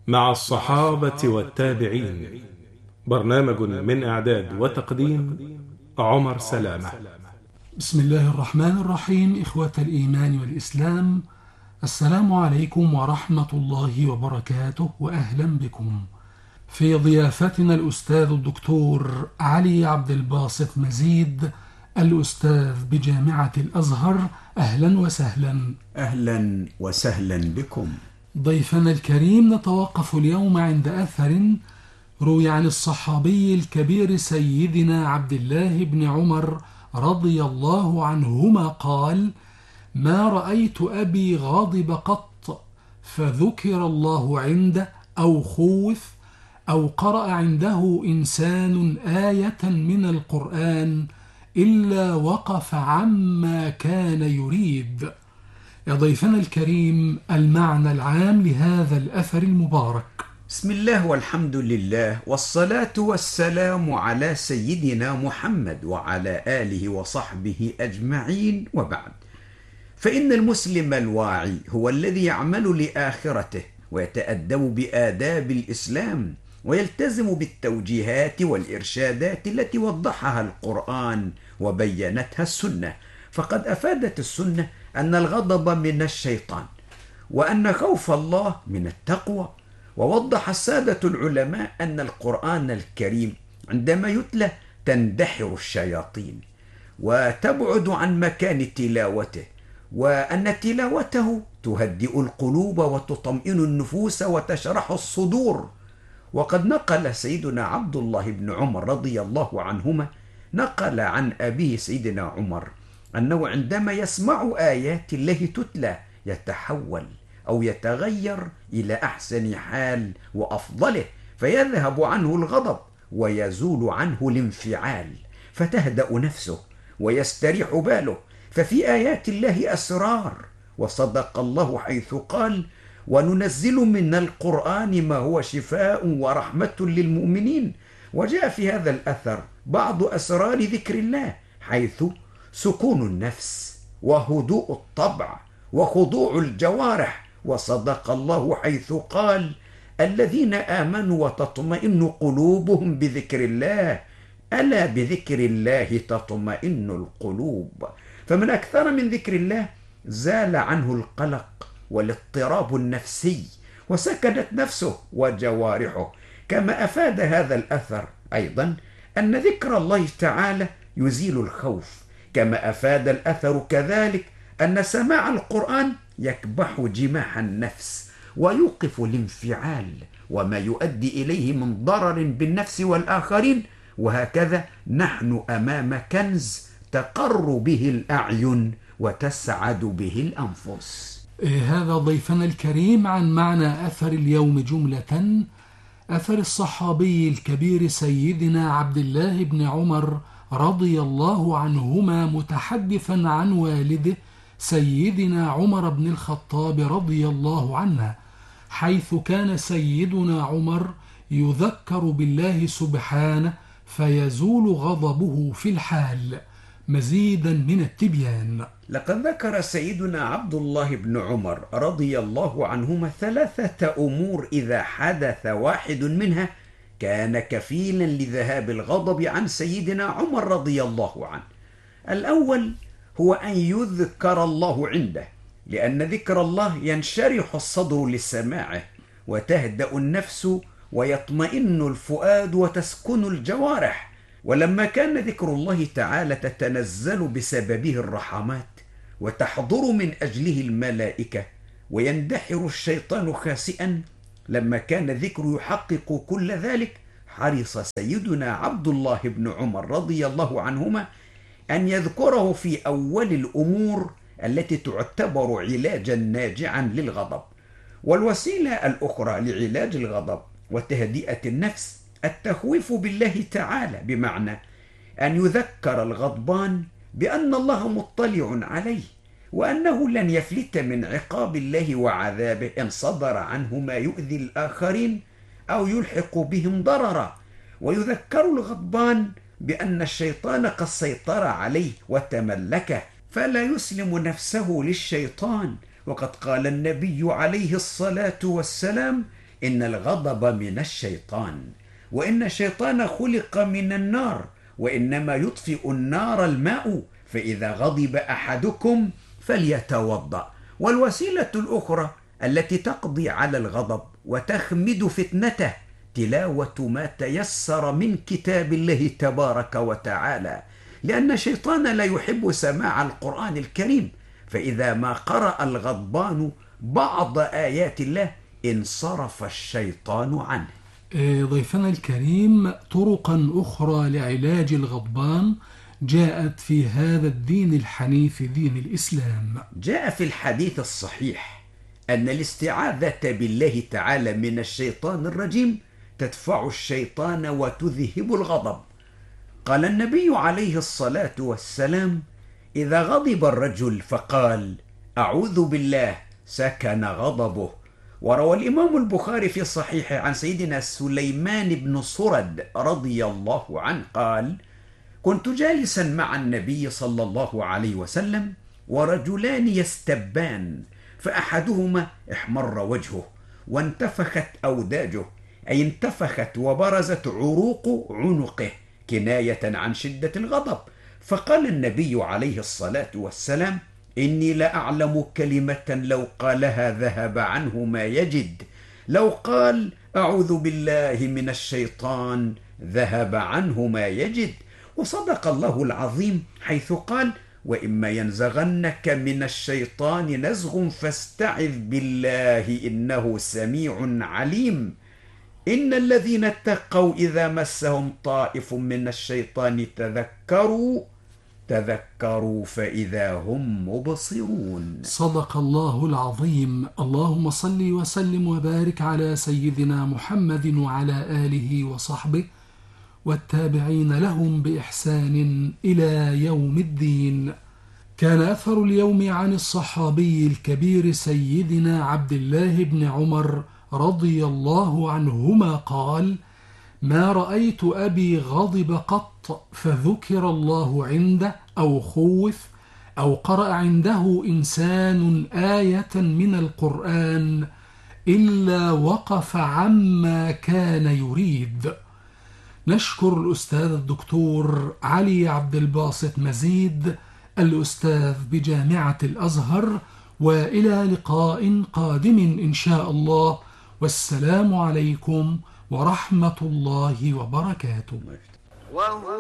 مع الصحابة والتابعين. برنامج من إعداد وتقديم عمر سلامة. بسم الله الرحمن الرحيم. إخوة الإيمان والإسلام، السلام عليكم ورحمة الله وبركاته، وأهلا بكم في ضيافتنا الأستاذ الدكتور علي عبد الباسط مزيد، الأستاذ بجامعة الأزهر. أهلا وسهلا. أهلا وسهلا بكم. ضيفنا الكريم، نتوقف اليوم عند أثر روي عن الصحابي الكبير سيدنا عبد الله بن عمر رضي الله عنهما قال: ما رأيت أبي غاضب قط، فذكر الله عنده أو خوف أو قرأ عنده إنسان آية من القرآن إلا وقف عما كان يريد. يا ضيفنا الكريم، المعنى العام لهذا الأثر المبارك. بسم الله والحمد لله والصلاة والسلام على سيدنا محمد وعلى آله وصحبه أجمعين، وبعد. فإن المسلم الواعي هو الذي يعمل لآخرته ويتأدب بآداب الإسلام ويلتزم بالتوجيهات والإرشادات التي وضحها القرآن وبينتها السنة. فقد أفادت السنة أن الغضب من الشيطان وأن خوف الله من التقوى. ووضح السادة العلماء أن القرآن الكريم عندما يتلى تندحر الشياطين وتبعد عن مكان تلاوته، وأن تلاوته تهدئ القلوب وتطمئن النفوس وتشرح الصدور. وقد نقل سيدنا عبد الله بن عمر رضي الله عنهما، نقل عن أبيه سيدنا عمر أنه عندما يسمع آيات الله تتلى يتحول أو يتغير إلى أحسن حال وأفضله، فيذهب عنه الغضب ويزول عنه الانفعال، فتهدأ نفسه ويستريح باله. ففي آيات الله أسرار، وصدق الله حيث قال: وننزل من القرآن ما هو شفاء ورحمة للمؤمنين. وجاء في هذا الأثر بعض أسرار ذكر الله، حيث سكون النفس وهدوء الطبع وخضوع الجوارح. وصدق الله حيث قال: الذين آمنوا وتطمئن قلوبهم بذكر الله، ألا بذكر الله تطمئن القلوب. فمن أكثر من ذكر الله زال عنه القلق والاضطراب النفسي وسكنت نفسه وجوارحه. كما أفاد هذا الأثر أيضا أن ذكر الله تعالى يزيل الخوف. كما أفاد الأثر كذلك أن سماع القرآن يكبح جماح النفس ويوقف الانفعال وما يؤدي إليه من ضرر بالنفس والآخرين. وهكذا نحن أمام كنز تقر به الأعين وتسعد به الأنفس. هذا ضيفنا الكريم عن معنى أثر اليوم جملة. أثر الصحابي الكبير سيدنا عبد الله بن عمر رضي الله عنهما، متحدثا عن والده سيدنا عمر بن الخطاب رضي الله عنه، حيث كان سيدنا عمر يذكر بالله سبحانه فيزول غضبه في الحال. مزيدا من التبيان. لقد ذكر سيدنا عبد الله بن عمر رضي الله عنهما 3 أمور إذا حدث واحد منها كان كفيلا لذهاب الغضب عن سيدنا عمر رضي الله عنه. الأول هو أن يذكر الله عنده، لأن ذكر الله ينشرح الصدر لسماعه وتهدأ النفس ويطمئن الفؤاد وتسكن الجوارح. ولما كان ذكر الله تعالى تتنزل بسببه الرحمات وتحضر من أجله الملائكة ويندحر الشيطان خاسئا، لما كان الذكر يحقق كل ذلك حرص سيدنا عبد الله بن عمر رضي الله عنهما أن يذكره في أول الأمور التي تعتبر علاجا ناجعا للغضب. والوسيلة الأخرى لعلاج الغضب وتهدئة النفس التخويف بالله تعالى، بمعنى أن يذكر الغضبان بأن الله مطلع عليه وأنه لن يفلت من عقاب الله وعذابه إن صدر عنه ما يؤذي الآخرين أو يلحق بهم ضررا. ويذكر الغضبان بأن الشيطان قد سيطر عليه وتملكه، فلا يسلم نفسه للشيطان. وقد قال النبي عليه الصلاة والسلام: إن الغضب من الشيطان، وإن الشيطان خلق من النار، وإنما يطفئ النار الماء، فإذا غضب أحدكم فليتوضأ. والوسيلة الأخرى التي تقضي على الغضب وتخمد فتنته تلاوة ما تيسر من كتاب الله تبارك وتعالى، لأن الشيطان لا يحب سماع القرآن الكريم، فإذا ما قرأ الغضبان بعض آيات الله انصرف الشيطان عنه. ضيفنا الكريم، طرقا أخرى لعلاج الغضبان جاءت في هذا الدين الحنيف، دين الإسلام. جاء في الحديث الصحيح أن الاستعاذة بالله تعالى من الشيطان الرجيم تدفع الشيطان وتذهب الغضب. قال النبي عليه الصلاة والسلام: إذا غضب الرجل فقال أعوذ بالله سكن غضبه. وروى الإمام البخاري في صحيحه عن سيدنا سليمان بن سرد رضي الله عنه قال: كنت جالسا مع النبي صلى الله عليه وسلم ورجلان يستبان، فأحدهما احمر وجهه وانتفخت أوداجه، أي انتفخت وبرزت عروق عنقه كناية عن شدة الغضب. فقال النبي عليه الصلاة والسلام: إني لأعلم كلمة لو قالها ذهب عنه ما يجد، لو قال أعوذ بالله من الشيطان ذهب عنه ما يجد. وصدق الله العظيم حيث قال: وإما ينزغنك من الشيطان نزغ فاستعذ بالله إنه سميع عليم. إن الذين اتقوا إذا مسهم طائف من الشيطان تذكروا فإذا هم مبصرون. صدق الله العظيم. اللهم صل وسلم وبارك على سيدنا محمد وعلى آله وصحبه والتابعين لهم بإحسان إلى يوم الدين. كان أثر اليوم عن الصحابي الكبير سيدنا عبد الله بن عمر رضي الله عنهما قال: ما رأيت أبي غضب قط فذكر الله عنده أو خوف أو قرأ عنده إنسان آية من القرآن إلا وقف عما كان يريد. نشكر الأستاذ الدكتور علي عبد الباسط مزيد، الأستاذ بجامعة الأزهر، وإلى لقاء قادم إن شاء الله، والسلام عليكم ورحمة الله وبركاته.